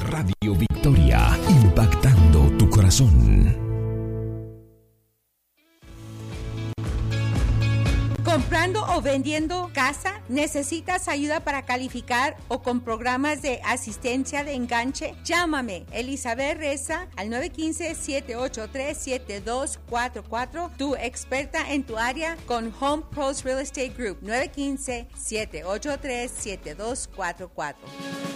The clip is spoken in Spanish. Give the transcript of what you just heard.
Radio Victoria, impactando tu corazón. ¿Comprando o vendiendo casa? ¿Necesitas ayuda para calificar o con programas de asistencia de enganche? Llámame, Elizabeth Reza, al 915-783-7244, tu experta en tu área con Home Pros Real Estate Group, 915-783-7244.